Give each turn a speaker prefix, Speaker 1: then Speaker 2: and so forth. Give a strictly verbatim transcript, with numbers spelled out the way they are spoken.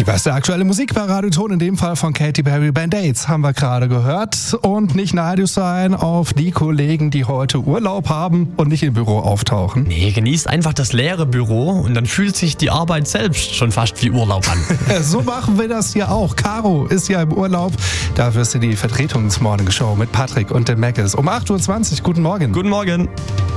Speaker 1: beste aktuelle Musik bei Radioton, in dem Fall von Katy Perry, Band-Aids, haben wir gerade gehört. Und nicht neidisch sein auf die Kollegen, die heute Urlaub haben und nicht im Büro auftauchen.
Speaker 2: Nee, genießt einfach das leere Büro und dann fühlt sich die Arbeit selbst schon fast wie Urlaub an.
Speaker 1: So machen wir das hier auch. Caro ist ja im Urlaub. Dafür ist sie die Vertretungsmorning Show mit Patrick und dem Mackes. Um acht Uhr zwanzig. Guten Morgen.
Speaker 2: Guten Morgen.